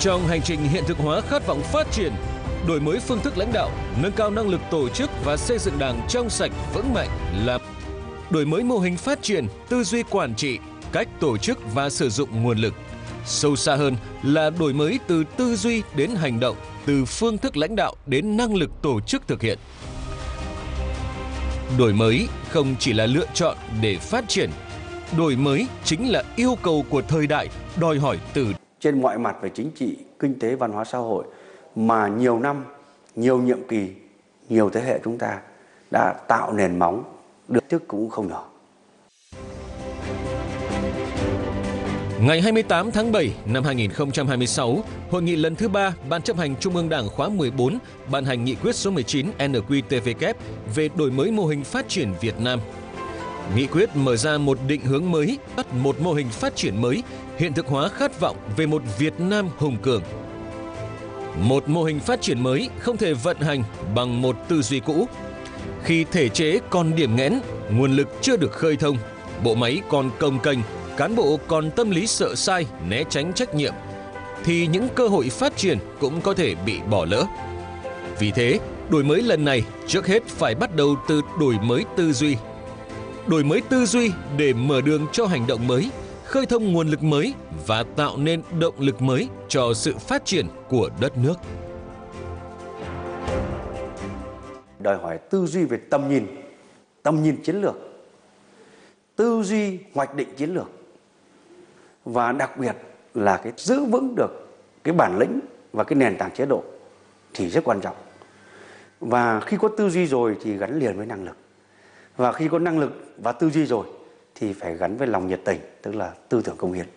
Trong hành trình hiện thực hóa khát vọng phát triển, đổi mới phương thức lãnh đạo, nâng cao năng lực tổ chức và xây dựng Đảng trong sạch vững mạnh là đổi mới mô hình phát triển, tư duy quản trị, cách tổ chức và sử dụng nguồn lực. Sâu xa hơn là đổi mới từ tư duy đến hành động, từ phương thức lãnh đạo đến năng lực tổ chức thực hiện. Đổi mới không chỉ là lựa chọn để phát triển, đổi mới chính là yêu cầu của thời đại, đòi hỏi từ trên mọi mặt về chính trị, kinh tế, văn hóa xã hội mà nhiều năm, nhiều nhiệm kỳ, nhiều thế hệ chúng ta đã tạo nền móng, được thức cũng không nhỏ. Ngày 28 tháng 7 năm 2026, Hội nghị lần thứ 3 Ban chấp hành Trung ương Đảng khóa 14 ban hành nghị quyết số 19 NQTVK về đổi mới mô hình phát triển Việt Nam. Nghị quyết mở ra một định hướng mới, bắt một mô hình phát triển mới, hiện thực hóa khát vọng về một Việt Nam hùng cường. Một mô hình phát triển mới không thể vận hành bằng một tư duy cũ. Khi thể chế còn điểm nghẽn, nguồn lực chưa được khơi thông, bộ máy còn cồng kềnh, cán bộ còn tâm lý sợ sai, né tránh trách nhiệm, thì những cơ hội phát triển cũng có thể bị bỏ lỡ. Vì thế, đổi mới lần này trước hết phải bắt đầu từ đổi mới tư duy. Đổi mới tư duy để mở đường cho hành động mới, khơi thông nguồn lực mới và tạo nên động lực mới cho sự phát triển của đất nước. Đòi hỏi tư duy về tầm nhìn chiến lược, tư duy hoạch định chiến lược, và đặc biệt là cái giữ vững được cái bản lĩnh và cái nền tảng chế độ thì rất quan trọng. Và khi có tư duy rồi thì gắn liền với năng lực. Và khi có năng lực và tư duy rồi thì phải gắn với lòng nhiệt tình, tức là tư tưởng cống hiến.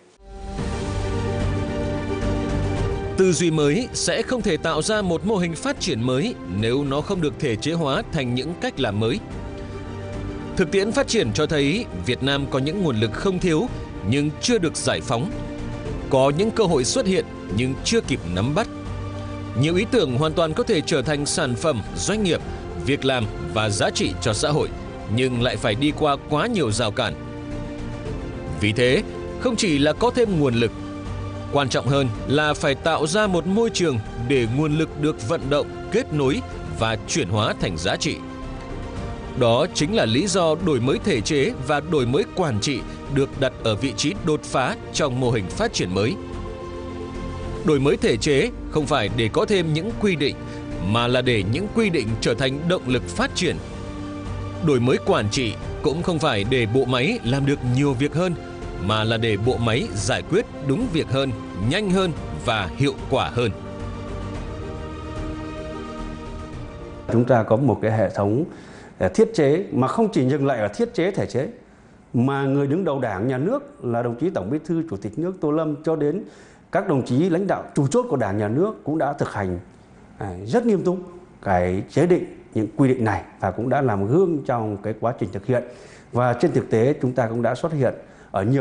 Tư duy mới sẽ không thể tạo ra một mô hình phát triển mới nếu nó không được thể chế hóa thành những cách làm mới. Thực tiễn phát triển cho thấy Việt Nam có những nguồn lực không thiếu nhưng chưa được giải phóng. Có những cơ hội xuất hiện nhưng chưa kịp nắm bắt. Nhiều ý tưởng hoàn toàn có thể trở thành sản phẩm, doanh nghiệp, việc làm và giá trị cho xã hội, nhưng lại phải đi qua quá nhiều rào cản. Vì thế, không chỉ là có thêm nguồn lực, quan trọng hơn là phải tạo ra một môi trường để nguồn lực được vận động, kết nối và chuyển hóa thành giá trị. Đó chính là lý do đổi mới thể chế và đổi mới quản trị được đặt ở vị trí đột phá trong mô hình phát triển mới. Đổi mới thể chế không phải để có thêm những quy định, mà là để những quy định trở thành động lực phát triển. Đổi mới quản trị cũng không phải để bộ máy làm được nhiều việc hơn, mà là để bộ máy giải quyết đúng việc hơn, nhanh hơn và hiệu quả hơn. Chúng ta có một cái hệ thống thiết chế mà không chỉ dừng lại ở thiết chế thể chế, mà người đứng đầu Đảng, Nhà nước là đồng chí Tổng Bí thư Chủ tịch nước Tô Lâm cho đến các đồng chí lãnh đạo chủ chốt của Đảng, Nhà nước cũng đã thực hành rất nghiêm túc cái chế định những quy định này và cũng đã làm gương trong cái quá trình thực hiện. Và trên thực tế chúng ta cũng đã xuất hiện ở nhiều